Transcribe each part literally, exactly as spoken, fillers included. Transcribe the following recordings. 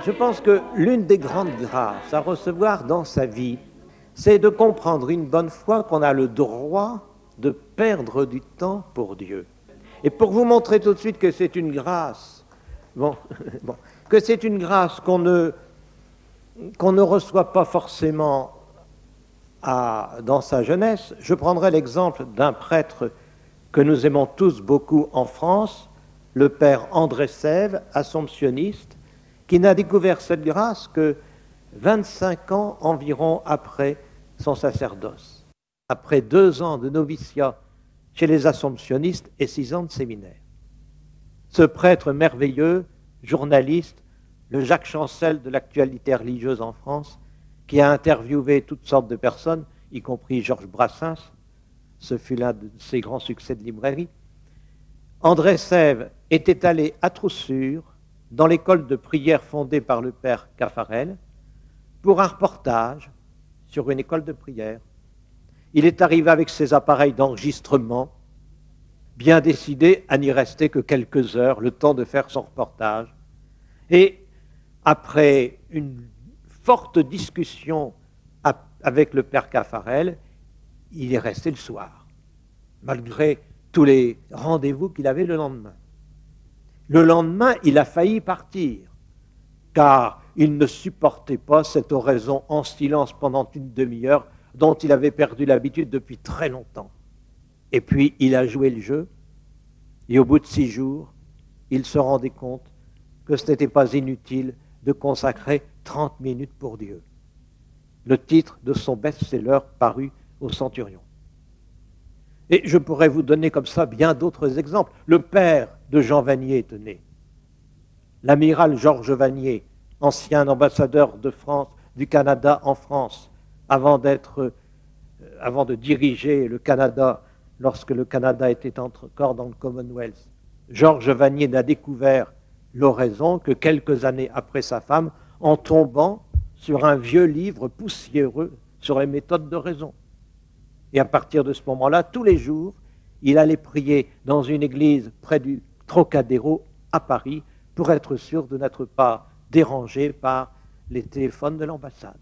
Je pense que l'une des grandes grâces à recevoir dans sa vie, c'est de comprendre une bonne fois qu'on a le droit de perdre du temps pour Dieu. Et pour vous montrer tout de suite que c'est une grâce, bon, bon, que c'est une grâce qu'on ne, qu'on ne reçoit pas forcément à, dans sa jeunesse, je prendrai l'exemple d'un prêtre que nous aimons tous beaucoup en France, le père André Sève, assomptionniste, qui n'a découvert cette grâce que vingt-cinq ans environ après son sacerdoce, après deux ans de noviciat chez les assomptionnistes et six ans de séminaire. Ce prêtre merveilleux, journaliste, le Jacques Chancel de l'actualité religieuse en France, qui a interviewé toutes sortes de personnes, y compris Georges Brassens, ce fut l'un de ses grands succès de librairie. André Sève était allé à Troussure, dans l'école de prière fondée par le père Caffarel, pour un reportage sur une école de prière. Il est arrivé avec ses appareils d'enregistrement, bien décidé à n'y rester que quelques heures, le temps de faire son reportage. Et après une forte discussion avec le père Caffarel, il est resté le soir, malgré tous les rendez-vous qu'il avait le lendemain. Le lendemain, il a failli partir, car il ne supportait pas cette oraison en silence pendant une demi-heure dont il avait perdu l'habitude depuis très longtemps. Et puis, il a joué le jeu, et au bout de six jours, il se rendait compte que ce n'était pas inutile de consacrer trente minutes pour Dieu. Le titre de son best-seller paru au Centurion. Et je pourrais vous donner comme ça bien d'autres exemples. Le père de Jean Vanier, tenez, l'amiral Georges Vanier, ancien ambassadeur de France, du Canada en France, avant d'être, euh, avant de diriger le Canada, lorsque le Canada était encore dans le Commonwealth. Georges Vanier n'a découvert l'oraison que quelques années après sa femme, en tombant sur un vieux livre poussiéreux sur les méthodes d'oraison. Et à partir de ce moment-là, tous les jours, il allait prier dans une église près du Trocadéro à Paris pour être sûr de n'être pas dérangé par les téléphones de l'ambassade.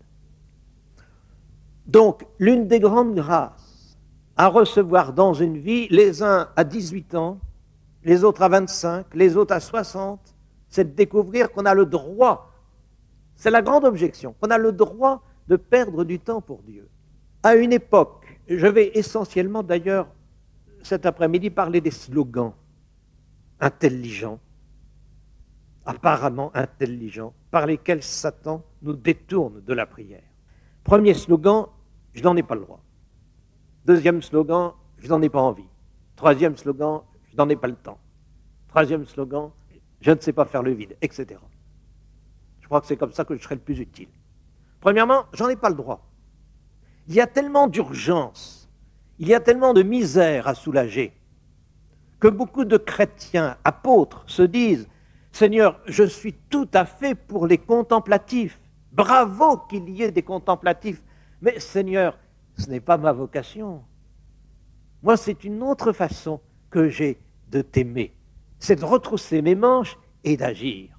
Donc, l'une des grandes grâces à recevoir dans une vie, les uns à dix-huit ans, les autres à vingt-cinq, les autres à soixante, c'est de découvrir qu'on a le droit, c'est la grande objection, qu'on a le droit de perdre du temps pour Dieu. À une époque, je vais essentiellement d'ailleurs cet après-midi parler des slogans intelligents, apparemment intelligents, par lesquels Satan nous détourne de la prière. Premier slogan, je n'en ai pas le droit. Deuxième slogan, je n'en ai pas envie. Troisième slogan, je n'en ai pas le temps. Troisième slogan, je ne sais pas faire le vide, et cetera. Je crois que c'est comme ça que je serai le plus utile. Premièrement, j'en ai pas le droit. Il y a tellement d'urgence, il y a tellement de misère à soulager, que beaucoup de chrétiens, apôtres, se disent « Seigneur, je suis tout à fait pour les contemplatifs. Bravo qu'il y ait des contemplatifs. Mais Seigneur, ce n'est pas ma vocation. Moi, c'est une autre façon que j'ai de t'aimer. C'est de retrousser mes manches et d'agir.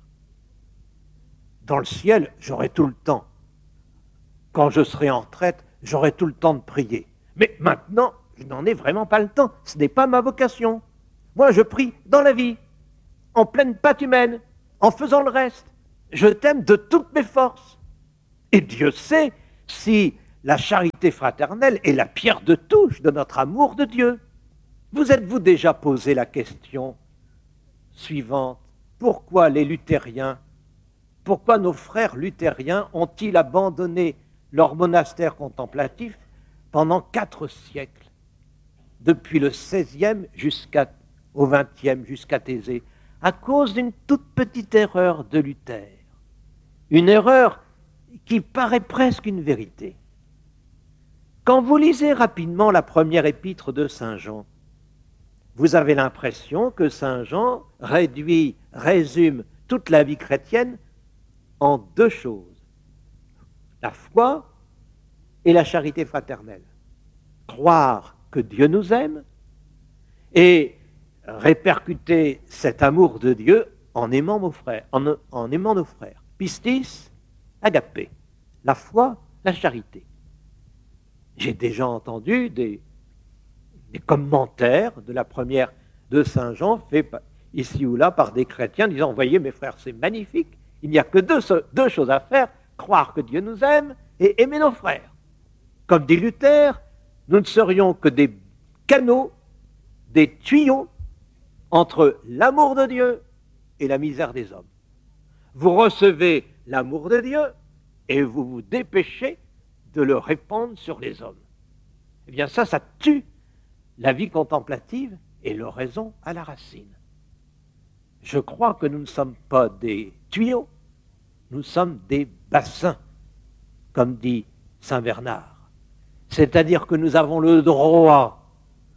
Dans le ciel, j'aurai tout le temps. Quand je serai en retraite, j'aurai tout le temps de prier. Mais maintenant, je n'en ai vraiment pas le temps. Ce n'est pas ma vocation. Moi, je prie dans la vie, en pleine pâte humaine, en faisant le reste. Je t'aime de toutes mes forces. Et Dieu sait si la charité fraternelle est la pierre de touche de notre amour de Dieu. Vous êtes-vous déjà posé la question suivante? Pourquoi les luthériens, pourquoi nos frères luthériens ont-ils abandonné leur monastère contemplatif pendant quatre siècles, depuis le seizième jusqu'au vingtième, jusqu'à Thésée, à cause d'une toute petite erreur de Luther. Une erreur qui paraît presque une vérité. Quand vous lisez rapidement la première épître de Saint Jean, vous avez l'impression que Saint Jean réduit, résume toute la vie chrétienne en deux choses. La foi et la charité fraternelle. Croire que Dieu nous aime et répercuter cet amour de Dieu en aimant nos frères, en, en aimant nos frères. pistis, agapé. La foi, la charité. J'ai déjà entendu des, des commentaires de la première de Saint Jean faits ici ou là par des chrétiens disant, voyez mes frères, c'est magnifique, il n'y a que deux, deux choses à faire, croire que Dieu nous aime et aimer nos frères. Comme dit Luther, nous ne serions que des canaux, des tuyaux entre l'amour de Dieu et la misère des hommes. Vous recevez l'amour de Dieu et vous vous dépêchez de le répandre sur les hommes. Eh bien ça, ça tue la vie contemplative et l'oraison à la racine. Je crois que nous ne sommes pas des tuyaux, nous sommes des bassins, comme dit Saint Bernard. C'est-à-dire que nous avons le droit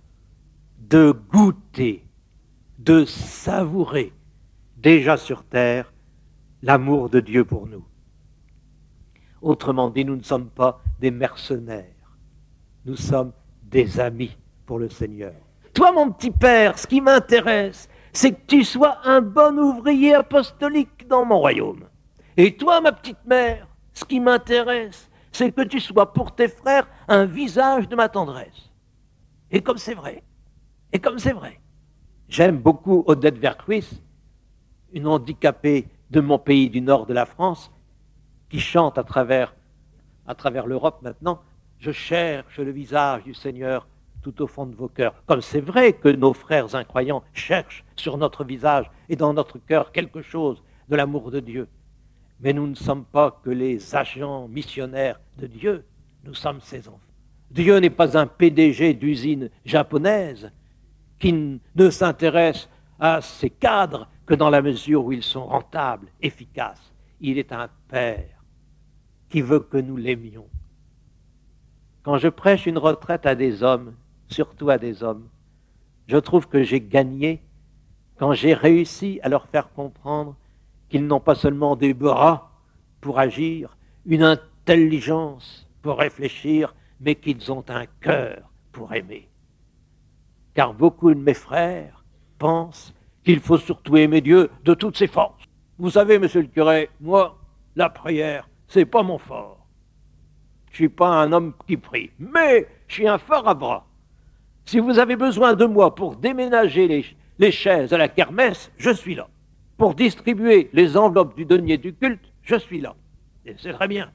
de goûter, de savourer, déjà sur terre, l'amour de Dieu pour nous. Autrement dit, nous ne sommes pas des mercenaires, nous sommes des amis pour le Seigneur. Toi, mon petit père, ce qui m'intéresse, c'est que tu sois un bon ouvrier apostolique dans mon royaume. Et toi, ma petite mère, ce qui m'intéresse, c'est que tu sois pour tes frères un visage de ma tendresse. Et comme c'est vrai, et comme c'est vrai. J'aime beaucoup Odette Vercruis, une handicapée de mon pays du nord de la France, qui chante à travers, à travers l'Europe maintenant, « Je cherche le visage du Seigneur tout au fond de vos cœurs ». Comme c'est vrai que nos frères incroyants cherchent sur notre visage et dans notre cœur quelque chose de l'amour de Dieu. Mais nous ne sommes pas que les agents missionnaires de Dieu, nous sommes ses enfants. Dieu n'est pas un P D G d'usine japonaise qui ne s'intéresse à ses cadres que dans la mesure où ils sont rentables, efficaces. Il est un Père qui veut que nous l'aimions. Quand je prêche une retraite à des hommes, surtout à des hommes, je trouve que j'ai gagné quand j'ai réussi à leur faire comprendre qu'ils n'ont pas seulement des bras pour agir, une intelligence pour réfléchir, mais qu'ils ont un cœur pour aimer. Car beaucoup de mes frères pensent qu'il faut surtout aimer Dieu de toutes ses forces. Vous savez, monsieur le curé, moi, la prière, c'est pas mon fort. Je suis pas un homme qui prie, mais je suis un fort à bras. Si vous avez besoin de moi pour déménager les, les chaises à la kermesse, je suis là. Pour distribuer les enveloppes du denier du culte, je suis là. Et c'est très bien.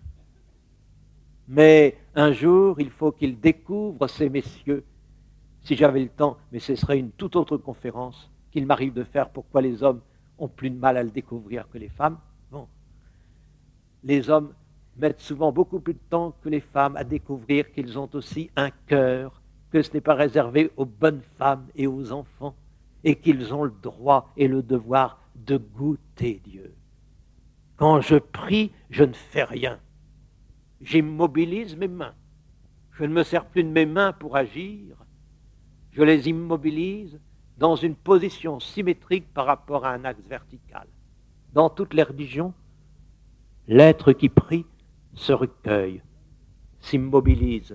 Mais un jour, il faut qu'ils découvrent, ces messieurs, si j'avais le temps, mais ce serait une toute autre conférence qu'il m'arrive de faire, pourquoi les hommes ont plus de mal à le découvrir que les femmes. Bon. Les hommes mettent souvent beaucoup plus de temps que les femmes à découvrir qu'ils ont aussi un cœur, que ce n'est pas réservé aux bonnes femmes et aux enfants, et qu'ils ont le droit et le devoir de goûter Dieu. Quand je prie, je ne fais rien. J'immobilise mes mains. Je ne me sers plus de mes mains pour agir. Je les immobilise dans une position symétrique par rapport à un axe vertical. Dans toutes les religions, l'être qui prie se recueille, s'immobilise,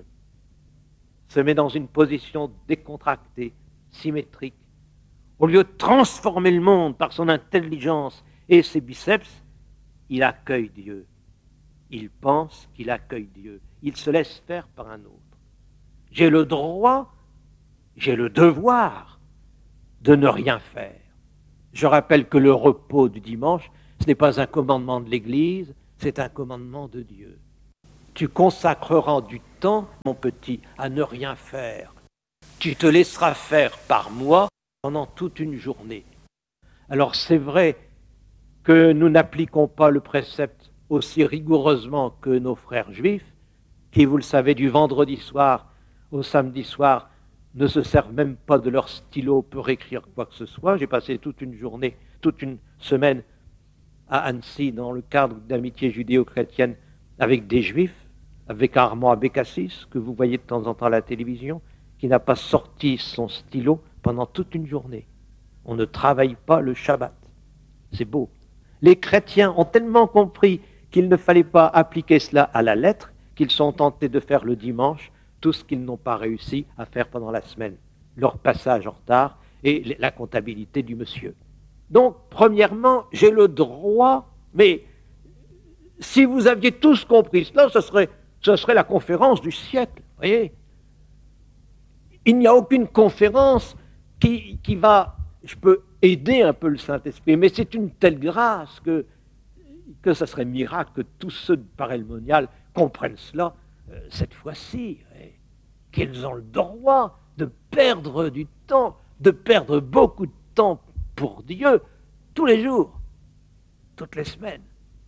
se met dans une position décontractée, symétrique. Au lieu de transformer le monde par son intelligence et ses biceps, il accueille Dieu. Il pense qu'il accueille Dieu. Il se laisse faire par un autre. J'ai le droit, j'ai le devoir de ne rien faire. Je rappelle que le repos du dimanche, ce n'est pas un commandement de l'Église, c'est un commandement de Dieu. Tu consacreras du temps, mon petit, à ne rien faire. Tu te laisseras faire par moi pendant toute une journée. Alors c'est vrai que nous n'appliquons pas le précepte aussi rigoureusement que nos frères juifs, qui, vous le savez, du vendredi soir au samedi soir, ne se servent même pas de leur stylo pour écrire quoi que ce soit. J'ai passé toute une journée, toute une semaine à Annecy, dans le cadre d'amitié judéo-chrétienne, avec des juifs, avec Armand Abécassis, que vous voyez de temps en temps à la télévision, qui n'a pas sorti son stylo pendant toute une journée. On ne travaille pas le Shabbat. C'est beau. Les chrétiens ont tellement compris qu'il ne fallait pas appliquer cela à la lettre, qu'ils sont tentés de faire le dimanche tout ce qu'ils n'ont pas réussi à faire pendant la semaine, leur passage en retard et la comptabilité du monsieur. Donc, premièrement, j'ai le droit, mais Si vous aviez tous compris cela, ce serait, ce serait la conférence du siècle. Voyez, il n'y a aucune conférence qui, qui va, je peux aider un peu le Saint-Esprit, mais c'est une telle grâce que, que ce serait miracle que tous ceux de Paray-le-Monial comprennent cela euh, cette fois-ci, qu'ils ont le droit de perdre du temps, de perdre beaucoup de temps pour Dieu tous les jours, toutes les semaines.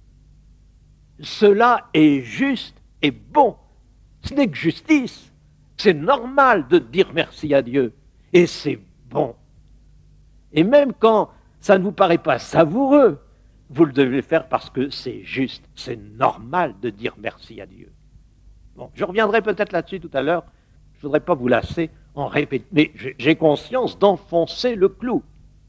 Cela est juste et bon. Ce n'est que justice. C'est normal de dire merci à Dieu. Et c'est bon. Et même quand ça ne vous paraît pas savoureux, vous le devez faire parce que c'est juste. C'est normal de dire merci à Dieu. Bon, je reviendrai peut-être là-dessus tout à l'heure. Je ne voudrais pas vous lasser en répétant. Mais j'ai conscience d'enfoncer le clou.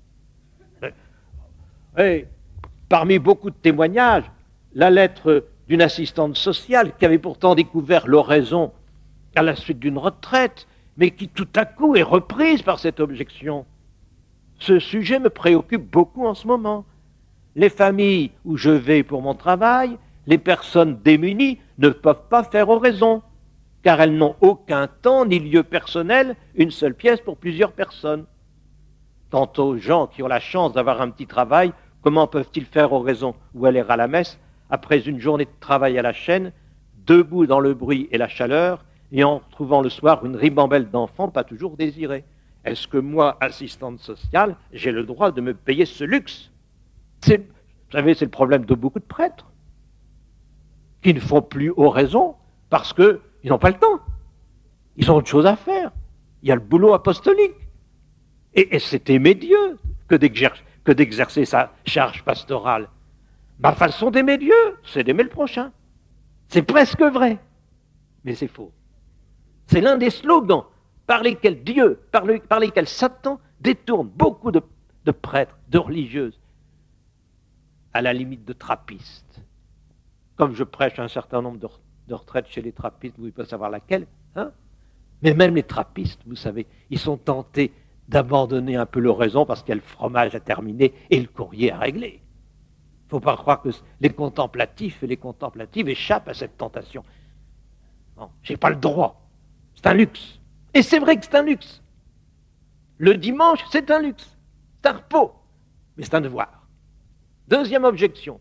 Et parmi beaucoup de témoignages, la lettre d'une assistante sociale qui avait pourtant découvert l'oraison à la suite d'une retraite, mais qui tout à coup est reprise par cette objection. Ce sujet me préoccupe beaucoup en ce moment. Les familles où je vais pour mon travail, les personnes démunies ne peuvent pas faire oraison, car elles n'ont aucun temps ni lieu personnel, une seule pièce pour plusieurs personnes. Quant aux gens qui ont la chance d'avoir un petit travail, comment peuvent-ils faire oraison ou aller à la messe après une journée de travail à la chaîne, debout dans le bruit et la chaleur, et en trouvant le soir une ribambelle d'enfants pas toujours désirés? Est-ce que moi, assistante sociale, j'ai le droit de me payer ce luxe? Vous savez, c'est le problème de beaucoup de prêtres qui ne font plus oraison parce qu'ils n'ont pas le temps. Ils ont autre chose à faire. Il y a le boulot apostolique. Et, et c'est aimer Dieu que d'exercer, que d'exercer sa charge pastorale. Ma façon d'aimer Dieu, c'est d'aimer le prochain. C'est presque vrai, mais c'est faux. C'est l'un des slogans par lesquels Dieu, par, le, par lesquels Satan détourne beaucoup de, de prêtres, de religieuses, à la limite de trappistes. Comme je prêche un certain nombre de, de retraites chez les trappistes, vous ne pouvez pas savoir laquelle, hein? Mais même les trappistes, vous savez, ils sont tentés d'abandonner un peu l'oraison parce qu'il y a le fromage à terminer et le courrier à régler. Il ne faut pas croire que les contemplatifs et les contemplatives échappent à cette tentation. Non, je n'ai pas le droit. C'est un luxe. Et c'est vrai que c'est un luxe. Le dimanche, c'est un luxe. C'est un repos. Mais c'est un devoir. Deuxième objection.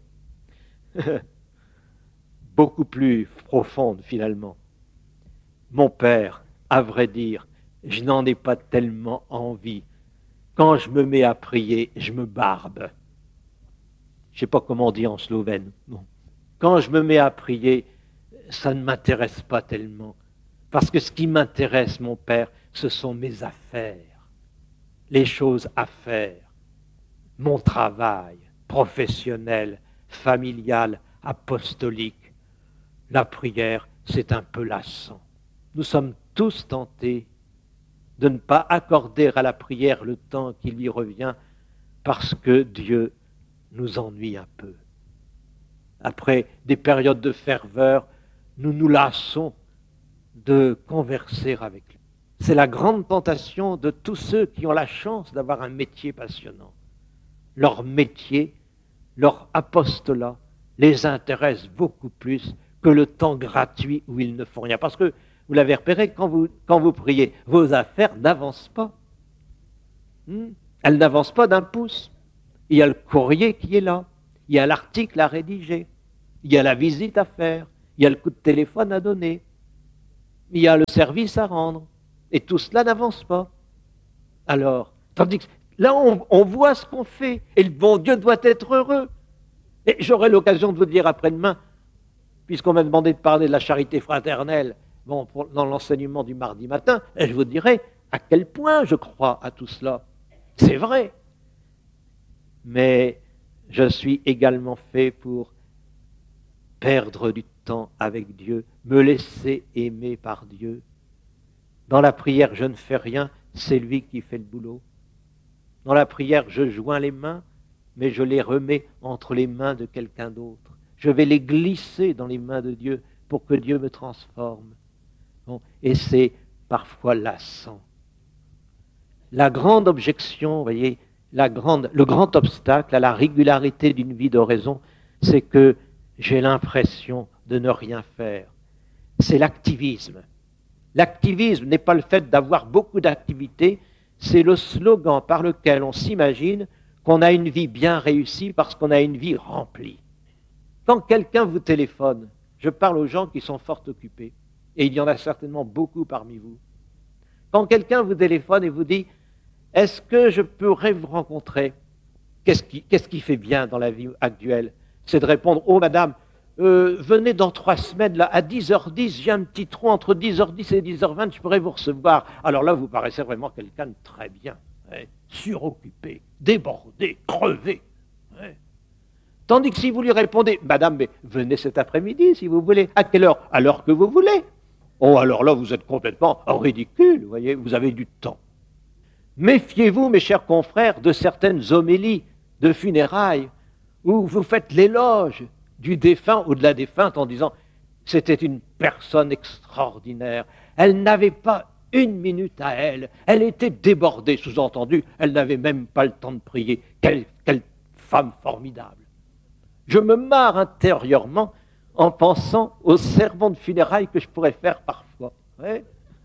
Beaucoup plus profonde finalement. Mon père, à vrai dire, je n'en ai pas tellement envie. Quand je me mets à prier, je me barbe. Je ne sais pas comment on dit en slovène. Bon. Quand je me mets à prier, ça ne m'intéresse pas tellement. Parce que ce qui m'intéresse, mon père, ce sont mes affaires, les choses à faire, mon travail professionnel, familial, apostolique. La prière, c'est un peu lassant. Nous sommes tous tentés de ne pas accorder à la prière le temps qui lui revient parce que Dieu nous ennuie un peu. Après des périodes de ferveur, nous nous lassons de converser avec lui. C'est la grande tentation de tous ceux qui ont la chance d'avoir un métier passionnant. Leur métier, leur apostolat les intéresse beaucoup plus que le temps gratuit où ils ne font rien. Parce que, vous l'avez repéré, quand vous, quand vous priez, vos affaires n'avancent pas. Hmm? Elles n'avancent pas d'un pouce. Il y a le courrier qui est là, il y a l'article à rédiger, il y a la visite à faire, il y a le coup de téléphone à donner, il y a le service à rendre, et tout cela n'avance pas. Alors, tandis que là, on, on voit ce qu'on fait, et le bon Dieu doit être heureux. Et j'aurai l'occasion de vous dire après-demain, puisqu'on m'a demandé de parler de la charité fraternelle, bon, pour, dans l'enseignement du mardi matin, et je vous dirai à quel point je crois à tout cela. C'est vrai. Mais je suis également fait pour perdre du temps avec Dieu, me laisser aimer par Dieu. Dans la prière, je ne fais rien, c'est lui qui fait le boulot. Dans la prière, je joins les mains, mais je les remets entre les mains de quelqu'un d'autre. Je vais les glisser dans les mains de Dieu pour que Dieu me transforme. Bon, et c'est parfois lassant. La grande objection, vous voyez, la grande, le grand obstacle à la régularité d'une vie d'oraison, c'est que j'ai l'impression de ne rien faire. C'est l'activisme. L'activisme n'est pas le fait d'avoir beaucoup d'activités, c'est le slogan par lequel on s'imagine qu'on a une vie bien réussie parce qu'on a une vie remplie. Quand quelqu'un vous téléphone, je parle aux gens qui sont fort occupés, et il y en a certainement beaucoup parmi vous. Quand quelqu'un vous téléphone et vous dit « Est-ce que je pourrais vous rencontrer ?» Qu'est-ce qui, qu'est-ce qui fait bien dans la vie actuelle? C'est de répondre « Oh madame, euh, venez dans trois semaines, là, à dix heures dix, j'ai un petit trou entre dix heures dix et dix heures vingt, je pourrais vous recevoir. » Alors là, vous paraissez vraiment quelqu'un de très bien, ouais, suroccupé, débordé, crevé. Ouais. Tandis que si vous lui répondez « Madame, mais venez cet après-midi si vous voulez. À quelle heure? À l'heure que vous voulez. » Oh, alors là, vous êtes complètement ridicule, vous voyez, vous avez du temps. Méfiez-vous, mes chers confrères, de certaines homélies de funérailles où vous faites l'éloge du défunt ou de la défunte en disant « C'était une personne extraordinaire, elle n'avait pas une minute à elle, elle était débordée, sous-entendu, elle n'avait même pas le temps de prier. Quelle, quelle femme formidable !» Je me marre intérieurement en pensant aux sermons de funérailles que je pourrais faire parfois. Ouais.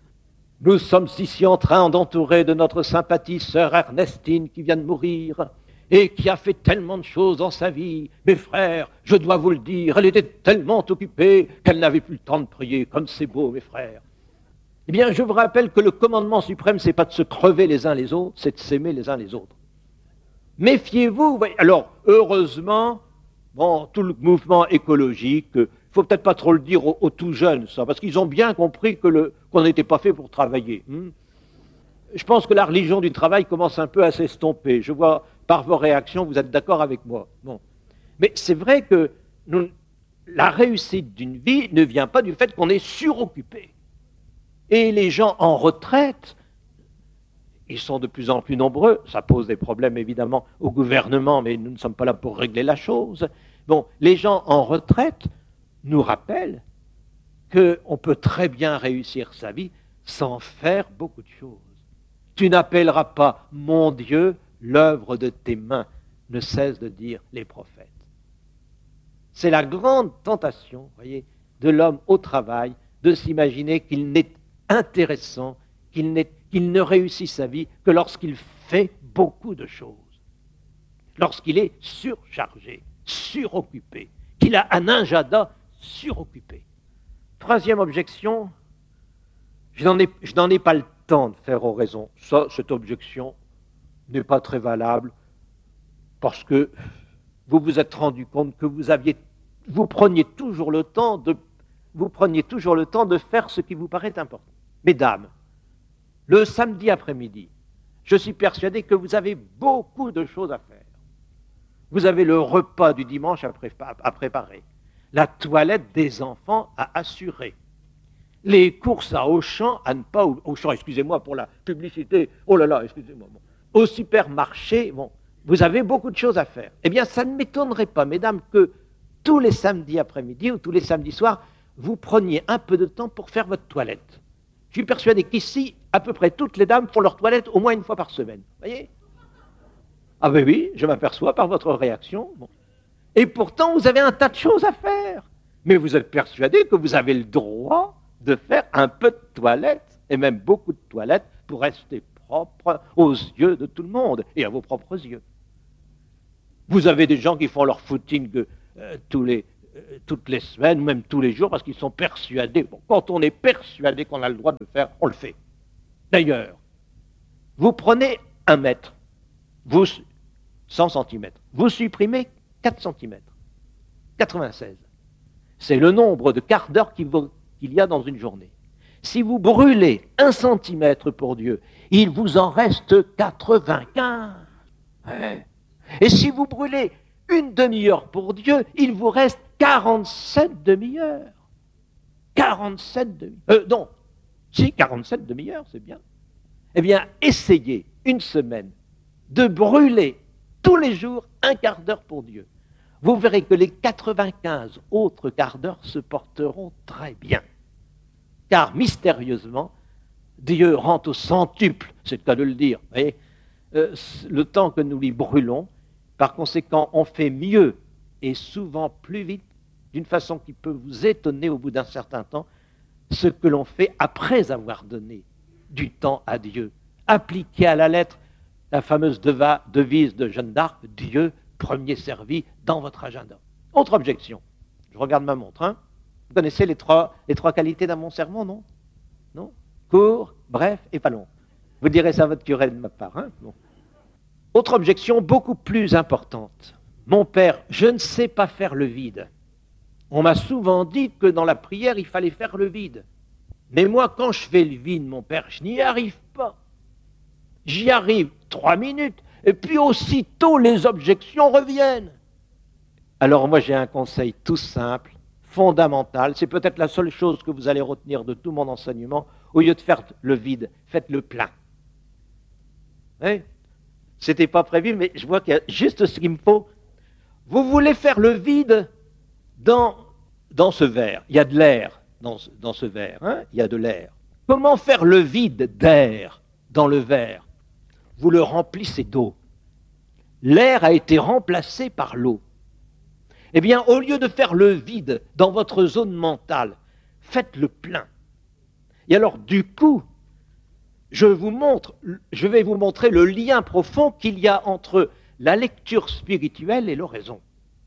Nous sommes ici en train d'entourer de notre sympathie sœur Ernestine qui vient de mourir et qui a fait tellement de choses dans sa vie. Mes frères, je dois vous le dire, elle était tellement occupée qu'elle n'avait plus le temps de prier. Comme c'est beau, mes frères. Eh bien, je vous rappelle que le commandement suprême, c'est pas de se crever les uns les autres, c'est de s'aimer les uns les autres. Méfiez-vous. Alors, heureusement, bon, tout le mouvement écologique, il ne faut peut-être pas trop le dire aux, aux tout jeunes, ça, parce qu'ils ont bien compris que le, qu'on n'était pas fait pour travailler. Hmm. Je pense que la religion du travail commence un peu à s'estomper. Je vois par vos réactions, vous êtes d'accord avec moi. Bon. Mais c'est vrai que nous, la réussite d'une vie ne vient pas du fait qu'on est suroccupé. Et les gens en retraite, ils sont de plus en plus nombreux, ça pose des problèmes évidemment au gouvernement, mais nous ne sommes pas là pour régler la chose. Bon, les gens en retraite nous rappellent qu'on peut très bien réussir sa vie sans faire beaucoup de choses. Tu n'appelleras pas mon Dieu l'œuvre de tes mains, ne cesse de dire les prophètes. C'est la grande tentation, voyez, de l'homme au travail, de s'imaginer qu'il n'est intéressant, qu'il, n'est, qu'il ne réussit sa vie que lorsqu'il fait beaucoup de choses, lorsqu'il est surchargé, suroccupé, qu'il a un agenda suroccupé. Troisième objection, je n'en ai, je n'en ai pas le temps de faire oraison. Ça, cette objection n'est pas très valable parce que vous vous êtes rendu compte que vous aviez, vous preniez toujours le temps de, vous preniez toujours le temps de faire ce qui vous paraît important. Mesdames, le samedi après-midi, je suis persuadé que vous avez beaucoup de choses à faire. Vous avez le repas du dimanche à, prépa- à préparer, la toilette des enfants à assurer, les courses à Auchan à ne pas... Auchan, excusez-moi pour la publicité, oh là là, excusez-moi. Bon. Au supermarché, bon, vous avez beaucoup de choses à faire. Eh bien, ça ne m'étonnerait pas, mesdames, que tous les samedis après-midi ou tous les samedis soirs, vous preniez un peu de temps pour faire votre toilette. Je suis persuadé qu'ici, à peu près toutes les dames font leur toilette au moins une fois par semaine. Vous voyez? Ah ben oui, je m'aperçois par votre réaction. Bon. Et pourtant, vous avez un tas de choses à faire. Mais vous êtes persuadé que vous avez le droit de faire un peu de toilette, et même beaucoup de toilette, pour rester propre aux yeux de tout le monde et à vos propres yeux. Vous avez des gens qui font leur footing euh, tous les, euh, toutes les semaines, même tous les jours, parce qu'ils sont persuadés. Bon, quand on est persuadé qu'on a le droit de le faire, on le fait. D'ailleurs, vous prenez un mètre, vous, cent centimètres, vous supprimez quatre centimètres, quatre-vingt-seize. C'est le nombre de quarts d'heure qu'il y a dans une journée. Si vous brûlez un centimètre pour Dieu, il vous en reste quatre-vingt-quinze. Ouais. Et si vous brûlez une demi-heure pour Dieu, il vous reste quarante-sept demi-heures. quarante-sept demi-heures. Euh, non, si, quarante-sept demi-heures, c'est bien. Eh bien, essayez une semaine de brûler tous les jours un quart d'heure pour Dieu. Vous verrez que les quatre-vingt-quinze autres quarts d'heure se porteront très bien. Car mystérieusement, Dieu rend au centuple, c'est le cas de le dire, vous voyez, euh, le temps que nous lui brûlons. Par conséquent, on fait mieux et souvent plus vite d'une façon qui peut vous étonner au bout d'un certain temps, ce que l'on fait après avoir donné du temps à Dieu. Appliquer à la lettre la fameuse deva, devise de Jeanne d'Arc, Dieu premier servi dans votre agenda. Autre objection. Je regarde ma montre. Hein. Vous connaissez les trois, les trois qualités d'un bon sermon, non? Non? Court, bref et pas long. Vous direz ça à votre curé de ma part. Hein. Bon. Autre objection beaucoup plus importante. Mon père, je ne sais pas faire le vide. On m'a souvent dit que dans la prière, il fallait faire le vide. Mais moi, quand je fais le vide, mon père, je n'y arrive pas. J'y arrive trois minutes, et puis aussitôt les objections reviennent. Alors moi, j'ai un conseil tout simple, fondamental. C'est peut-être la seule chose que vous allez retenir de tout mon enseignement. Au lieu de faire le vide, faites le plein. Hein? C'était pas prévu, mais je vois qu'il y a juste ce qu'il me faut. Vous voulez faire le vide dans, dans ce verre. Il y a de l'air dans, dans ce verre. Hein? Il y a de l'air. Comment faire le vide d'air dans le verre? Vous le remplissez d'eau. L'air a été remplacé par l'eau. Eh bien, au lieu de faire le vide dans votre zone mentale, faites le plein. Et alors, du coup, je vous montre, je vais vous montrer le lien profond qu'il y a entre la lecture spirituelle et l'oraison.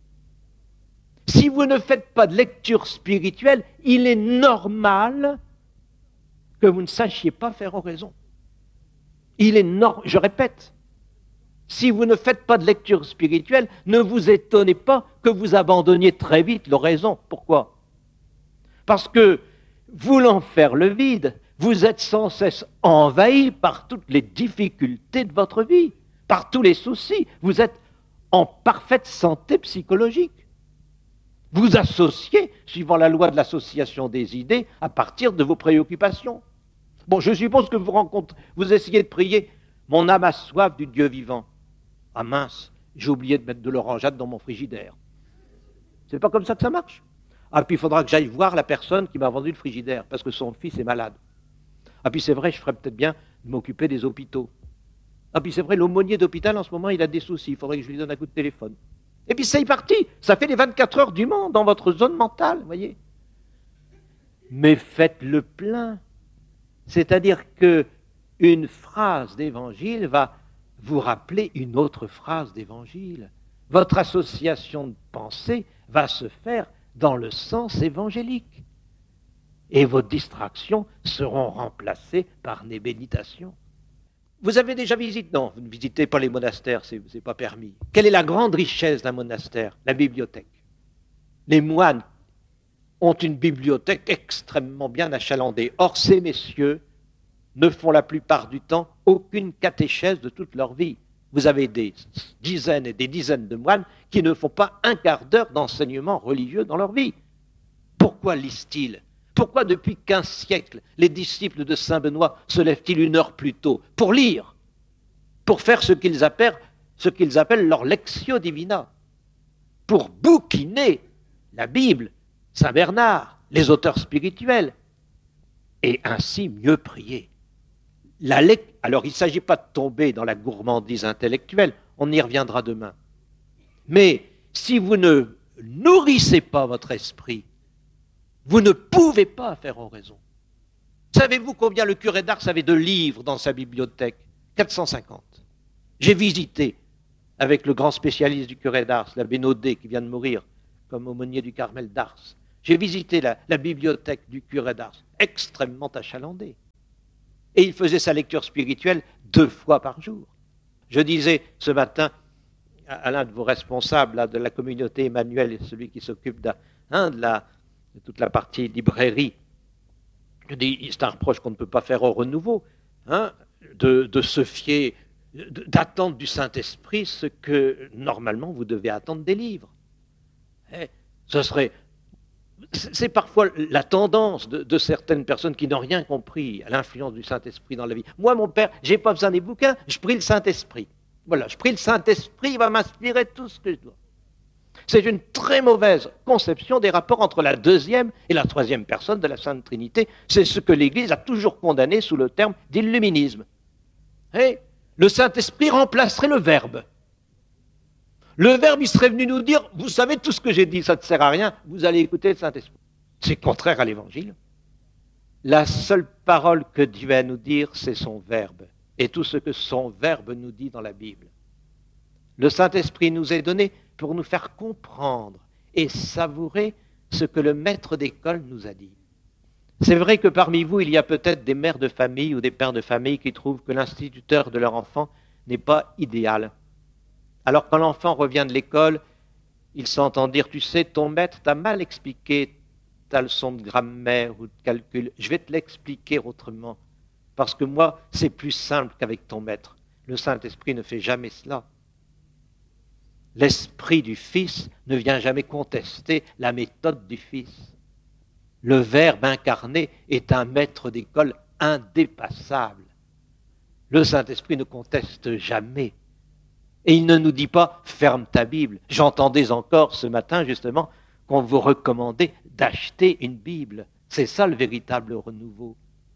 Si vous ne faites pas de lecture spirituelle, il est normal que vous ne sachiez pas faire oraison. Il est normal, je répète, si vous ne faites pas de lecture spirituelle, ne vous étonnez pas que vous abandonniez très vite l'oraison. Pourquoi? Parce que, voulant faire le vide, vous êtes sans cesse envahi par toutes les difficultés de votre vie, par tous les soucis. Vous êtes en parfaite santé psychologique. Vous associez, suivant la loi de l'association des idées, à partir de vos préoccupations. Bon, je suppose que vous rencontrez, vous essayez de prier « Mon âme a soif du Dieu vivant ». Ah mince, j'ai oublié de mettre de l'orangeade dans mon frigidaire. C'est pas comme ça que ça marche. Ah, puis il faudra que j'aille voir la personne qui m'a vendu le frigidaire, parce que son fils est malade. Ah, puis c'est vrai, je ferais peut-être bien de m'occuper des hôpitaux. Ah, puis c'est vrai, l'aumônier d'hôpital, en ce moment, il a des soucis, il faudrait que je lui donne un coup de téléphone. Et puis c'est parti, ça fait les vingt-quatre heures du monde dans votre zone mentale, vous voyez. Mais faites le plein. C'est-à-dire qu'une phrase d'évangile va vous rappeler une autre phrase d'évangile. Votre association de pensée va se faire dans le sens évangélique. Et vos distractions seront remplacées par des méditations. Vous avez déjà visité? Non, vous ne visitez pas les monastères, ce n'est pas permis. Quelle est la grande richesse d'un monastère? La bibliothèque. Les moines ont une bibliothèque extrêmement bien achalandée. Or, ces messieurs ne font la plupart du temps aucune catéchèse de toute leur vie. Vous avez des dizaines et des dizaines de moines qui ne font pas un quart d'heure d'enseignement religieux dans leur vie. Pourquoi lisent-ils? Pourquoi depuis quinze siècles, les disciples de Saint Benoît se lèvent-ils une heure plus tôt? Pour lire, pour faire ce qu'ils appellent, ce qu'ils appellent leur lectio divina, pour bouquiner la Bible, Saint Bernard, les auteurs spirituels, et ainsi mieux prier. La lec... Alors, il ne s'agit pas de tomber dans la gourmandise intellectuelle, on y reviendra demain. Mais si vous ne nourrissez pas votre esprit, vous ne pouvez pas faire oraison. Savez-vous combien le curé d'Ars avait de livres dans sa bibliothèque? quatre cent cinquante. J'ai visité, avec le grand spécialiste du curé d'Ars, l'abbé Naudet, qui vient de mourir, comme aumônier du Carmel d'Ars. J'ai visité la, la bibliothèque du curé d'Ars, extrêmement achalandée. Et il faisait sa lecture spirituelle deux fois par jour. Je disais ce matin à, à l'un de vos responsables là, de la communauté Emmanuel, celui qui s'occupe de, hein, de, la, de toute la partie librairie, je dis, c'est un reproche qu'on ne peut pas faire au renouveau, hein, de, de se fier, d'attendre du Saint-Esprit ce que normalement vous devez attendre des livres. Eh, ce serait... C'est parfois la tendance de, de certaines personnes qui n'ont rien compris à l'influence du Saint-Esprit dans la vie. Moi, mon père, je n'ai pas besoin des bouquins, je prie le Saint-Esprit. Voilà, je prie le Saint-Esprit, il va m'inspirer tout ce que je dois. C'est une très mauvaise conception des rapports entre la deuxième et la troisième personne de la Sainte Trinité. C'est ce que l'Église a toujours condamné sous le terme d'illuminisme. Et le Saint-Esprit remplacerait le Verbe. Le Verbe, il serait venu nous dire, vous savez tout ce que j'ai dit, ça ne sert à rien, vous allez écouter le Saint-Esprit. C'est contraire à l'Évangile. La seule parole que Dieu a à nous dire, c'est son Verbe. Et tout ce que son Verbe nous dit dans la Bible. Le Saint-Esprit nous est donné pour nous faire comprendre et savourer ce que le maître d'école nous a dit. C'est vrai que parmi vous, il y a peut-être des mères de famille ou des pères de famille qui trouvent que l'instituteur de leur enfant n'est pas idéal. Alors quand l'enfant revient de l'école, il s'entend dire, tu sais, ton maître t'a mal expliqué ta leçon de grammaire ou de calcul, je vais te l'expliquer autrement, parce que moi, c'est plus simple qu'avec ton maître. Le Saint-Esprit ne fait jamais cela. L'Esprit du Fils ne vient jamais contester la méthode du Fils. Le Verbe incarné est un maître d'école indépassable. Le Saint-Esprit ne conteste jamais. Et il ne nous dit pas « ferme ta Bible ». J'entendais encore ce matin justement qu'on vous recommandait d'acheter une Bible. C'est ça le véritable renouveau.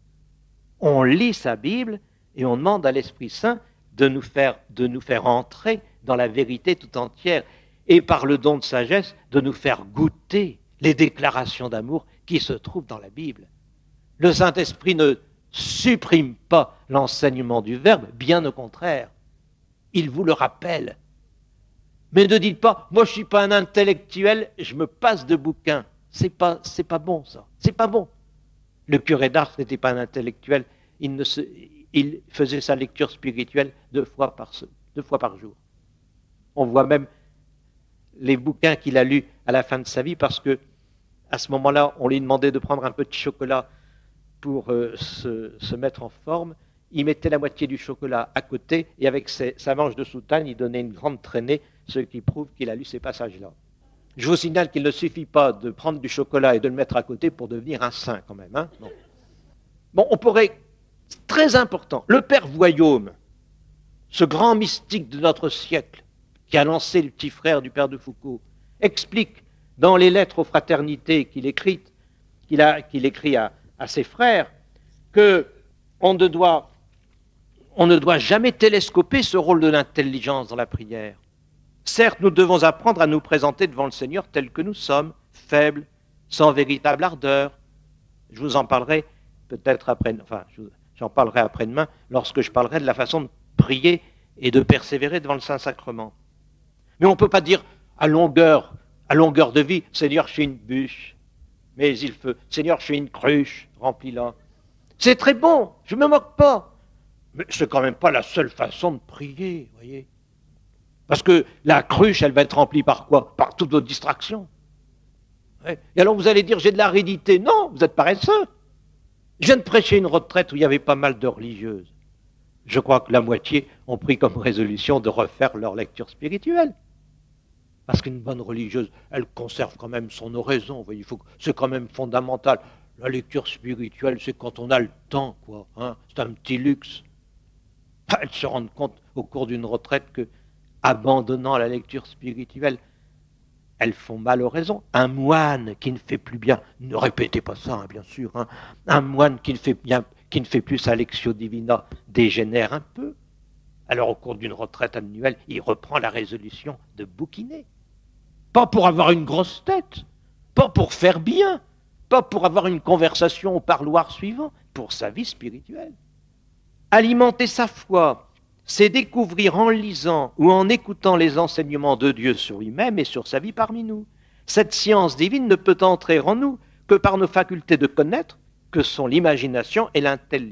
On lit sa Bible et on demande à l'Esprit Saint de nous faire, de nous faire entrer dans la vérité tout entière et par le don de sagesse de nous faire goûter les déclarations d'amour qui se trouvent dans la Bible. Le Saint-Esprit ne supprime pas l'enseignement du Verbe, bien au contraire. Il vous le rappelle. Mais ne dites pas, moi je ne suis pas un intellectuel, je me passe de bouquins. C'est pas, c'est pas bon ça, c'est pas bon. Le curé d'Ars n'était pas un intellectuel, il, ne se, il faisait sa lecture spirituelle deux fois par, deux fois par jour. On voit même les bouquins qu'il a lus à la fin de sa vie parce que à ce moment-là, on lui demandait de prendre un peu de chocolat pour euh, se, se mettre en forme. Il mettait la moitié du chocolat à côté et avec ses, sa manche de soutane, il donnait une grande traînée, ce qui prouve qu'il a lu ces passages-là. Je vous signale qu'il ne suffit pas de prendre du chocolat et de le mettre à côté pour devenir un saint quand même. Hein, bon. bon, on pourrait... Très important, le Père Voyaume, ce grand mystique de notre siècle, qui a lancé le petit frère du Père de Foucault, explique dans les lettres aux fraternités qu'il écrit, qu'il a, qu'il écrit à, à ses frères, qu'on ne doit, on ne doit jamais télescoper ce rôle de l'intelligence dans la prière. Certes, nous devons apprendre à nous présenter devant le Seigneur tels que nous sommes, faibles, sans véritable ardeur. Je vous en parlerai peut-être après, enfin, j'en parlerai après-demain, lorsque je parlerai de la façon de prier et de persévérer devant le Saint-Sacrement. Mais on ne peut pas dire à longueur, à longueur de vie, Seigneur, je suis une bûche, mais il faut, Seigneur, je suis une cruche, remplis-la. C'est très bon, je ne me moque pas, mais c'est quand même pas la seule façon de prier, voyez. Parce que la cruche, elle va être remplie par quoi? Par toutes vos distractions. Ouais. Et alors vous allez dire, j'ai de l'aridité. Non, vous êtes paresseux. Je viens de prêcher une retraite où il y avait pas mal de religieuses. Je crois que la moitié ont pris comme résolution de refaire leur lecture spirituelle. Parce qu'une bonne religieuse, elle conserve quand même son oraison. Vous voyez, il faut, c'est quand même fondamental. La lecture spirituelle, c'est quand on a le temps, quoi. Hein, c'est un petit luxe. Elles se rendent compte au cours d'une retraite que, abandonnant la lecture spirituelle, elles font mal aux raisons. Un moine qui ne fait plus bien, ne répétez pas ça, hein, bien sûr, hein, un moine qui ne fait bien, qui ne fait plus sa lectio divina dégénère un peu. Alors au cours d'une retraite annuelle, il reprend la résolution de bouquiner. Pas pour avoir une grosse tête, pas pour faire bien, pas pour avoir une conversation au parloir suivant, pour sa vie spirituelle. Alimenter sa foi, c'est découvrir en lisant ou en écoutant les enseignements de Dieu sur lui-même et sur sa vie parmi nous. Cette science divine ne peut entrer en nous que par nos facultés de connaître, que sont l'imagination et l'intelligence.